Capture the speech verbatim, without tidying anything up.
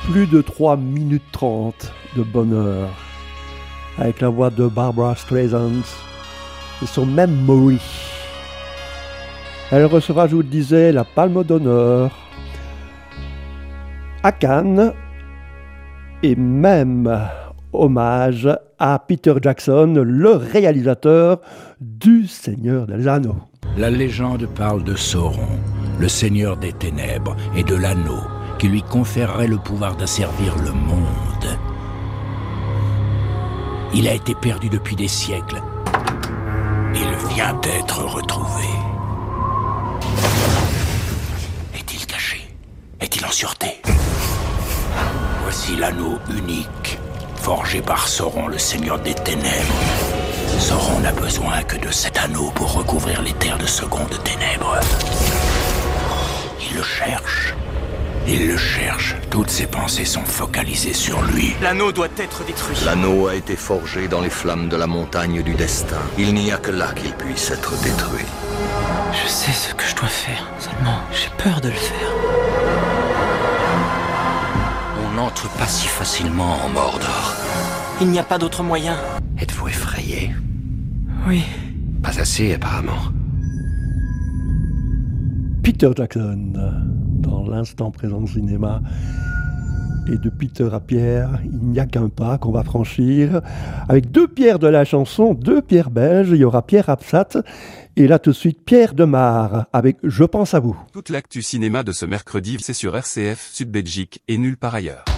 Plus de trois minutes trente de bonheur, avec la voix de Barbra Streisand et son même Maury. Elle recevra, je vous le disais, la Palme d'honneur à Cannes et même hommage à Peter Jackson, le réalisateur du Seigneur des Anneaux. La légende parle de Sauron, le Seigneur des Ténèbres, et de l'anneau qui lui conférerait le pouvoir d'asservir le monde. Il a été perdu depuis des siècles. Il vient d'être retrouvé. Est-il caché? Est-il en sûreté? Voici l'anneau unique, forgé par Sauron, le Seigneur des Ténèbres. Sauron n'a besoin que de cet anneau pour recouvrir les terres de seconde ténèbres. Il le cherche. Il le cherche. Toutes ses pensées sont focalisées sur lui. L'anneau doit être détruit. L'anneau a été forgé dans les flammes de la montagne du destin. Il n'y a que là qu'il puisse être détruit. Je sais ce que je dois faire. Seulement, j'ai peur de le faire. On n'entre pas si facilement en Mordor. Il n'y a pas d'autre moyen. Êtes-vous effrayé? Oui. Pas assez, apparemment. Peter Jackson, dans l'instant présent cinéma. Et de Peter à Pierre, il n'y a qu'un pas qu'on va franchir. Avec deux Pierres de la chanson, deux Pierres belges. Il y aura Pierre Absat et là tout de suite Pierre Demar avec Je pense à vous. Toute l'actu cinéma de ce mercredi, c'est sur R C F Sud Belgique et nulle part ailleurs.